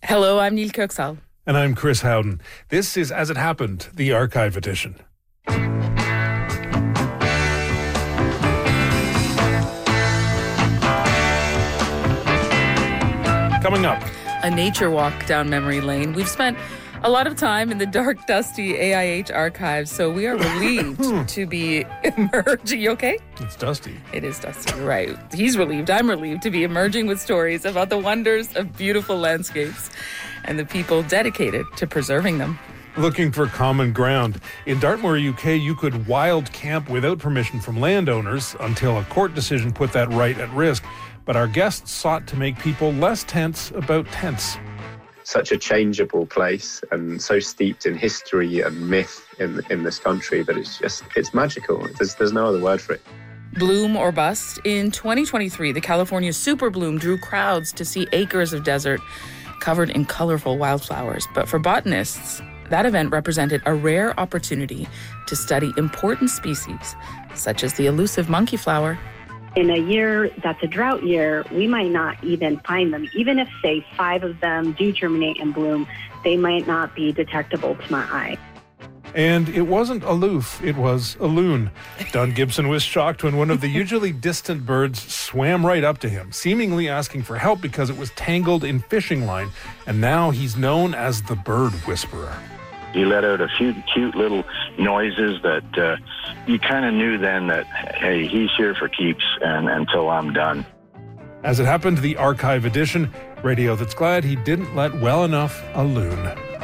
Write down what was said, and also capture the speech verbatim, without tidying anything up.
Hello, I'm Neil Kirksall. And I'm Chris Howden. This is As It Happened, the Archive Edition. Coming up, a nature walk down memory lane. We've spent a lot of time in the dark, dusty A I H archives, so we are relieved to be emerging. You okay? It's dusty. It is dusty, you're right. He's relieved, I'm relieved to be emerging with stories about the wonders of beautiful landscapes and the people dedicated to preserving them. Looking for common ground. In Dartmoor, U K, you could wild camp without permission from landowners until a court decision put that right at risk. But our guests sought to make people less tense about tents. Such a changeable place and so steeped in history and myth in in this country that it's just, it's magical. There's, there's no other word for it. Bloom or bust. In twenty twenty-three, the California Super Bloom drew crowds to see acres of desert covered in colorful wildflowers. But for botanists, that event represented a rare opportunity to study important species, such as the elusive monkey flower. In a year that's a drought year, we might not even find them. Even if, say, five of them do germinate and bloom, they might not be detectable to my eye. And it wasn't aloof, it was a loon. Don Gibson was shocked when one of the usually distant birds swam right up to him, seemingly asking for help because it was tangled in fishing line. And now he's known as the bird whisperer. He let out a few cute little noises that uh, you kind of knew then that, hey, he's here for keeps and until I'm done. As It Happened, the Archive Edition, radio that's glad he didn't let well enough a loon.